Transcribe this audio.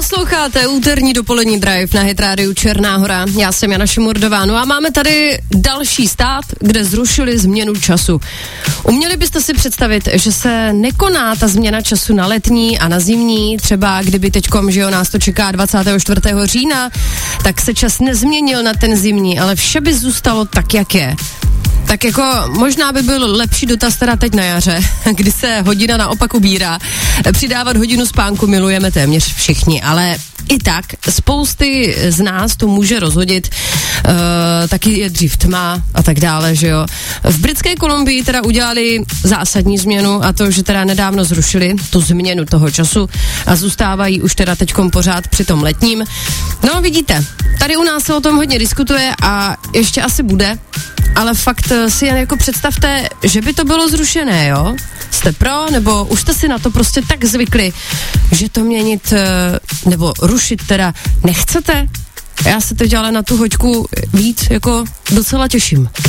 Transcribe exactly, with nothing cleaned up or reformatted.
Posloucháte úterní dopolední drive na Hit rádiu Černá Hora. Já jsem Jana Šimurdová. No a máme tady další stát, kde zrušili změnu času. Uměli byste si představit, že se nekoná ta změna času na letní a na zimní, třeba kdyby teďkom, že jo, nás to čeká dvacátého čtvrtého října, tak se čas nezměnil na ten zimní, ale vše by zůstalo tak, jak je. Tak jako možná by byl lepší dotaz teda teď na jaře, kdy se hodina naopak ubírá. Přidávat hodinu spánku milujeme téměř všichni, ale i tak spousty z nás to může rozhodit, uh, taky je dřív tma a tak dále, že jo. V Britské Kolumbii teda udělali zásadní změnu a to, že teda nedávno zrušili tu změnu toho času a zůstávají už teda teďkom pořád při tom letním. No vidíte, tady u nás se o tom hodně diskutuje a ještě asi bude, ale fakt si jen jako představte, že by to bylo zrušené, jo? Jste pro, nebo už jste si na to prostě tak zvykli, že to měnit, nebo rušit teda nechcete? Já se teď ale na tu hoďku víc jako docela těším.